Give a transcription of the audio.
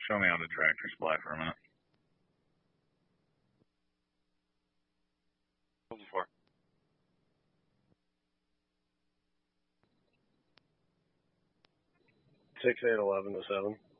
Show me how the tractors fly for a minute. Before. 6, 8, 11 to 7.